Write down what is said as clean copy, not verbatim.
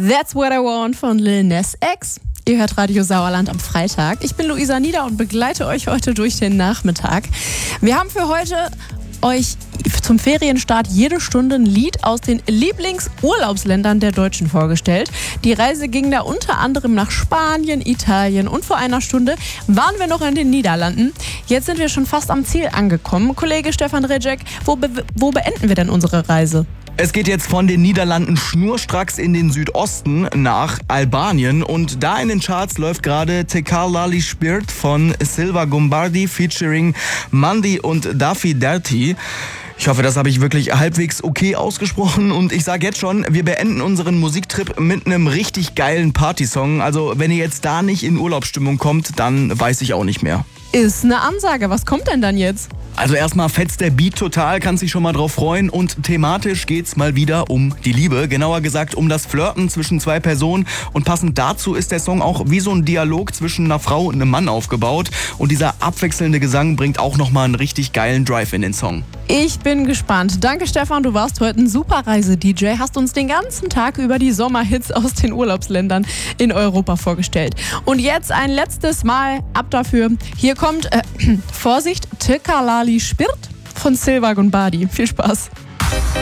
That's What I Want von Lil Nas X. Ihr hört Radio Sauerland am Freitag. Ich bin Luisa Nieder und begleite euch heute durch den Nachmittag. Wir haben für heute euch zum Ferienstart jede Stunde ein Lied aus den Lieblingsurlaubsländern der Deutschen vorgestellt. Die Reise ging da unter anderem nach Spanien, Italien und vor einer Stunde waren wir noch in den Niederlanden. Jetzt sind wir schon fast am Ziel angekommen. Kollege Stefan Rejek, wo beenden wir denn unsere Reise? Es geht jetzt von den Niederlanden schnurstracks in den Südosten nach Albanien und da in den Charts läuft gerade Tekar Lali Spirt von Silva Gombardi featuring Mandy und Daffy Dirty. Ich hoffe, das habe ich wirklich halbwegs okay ausgesprochen und ich sage jetzt schon, wir beenden unseren Musiktrip mit einem richtig geilen Partysong. Also wenn ihr jetzt da nicht in Urlaubsstimmung kommt, dann weiß ich auch nicht mehr. Ist eine Ansage. Was kommt denn dann jetzt? Also erstmal fetzt der Beat total, kannst dich schon mal drauf freuen und thematisch geht's mal wieder um die Liebe, genauer gesagt um das Flirten zwischen zwei Personen und passend dazu ist der Song auch wie so ein Dialog zwischen einer Frau und einem Mann aufgebaut und dieser abwechselnde Gesang bringt auch nochmal einen richtig geilen Drive in den Song. Ich bin gespannt. Danke Stefan, du warst heute ein super Reise-DJ, hast uns den ganzen Tag über die Sommerhits aus den Urlaubsländern in Europa vorgestellt. Und jetzt ein letztes Mal ab dafür. Hier kommt, Vorsicht, Tekar Lali Spirt von Silva Gombardi. Viel Spaß.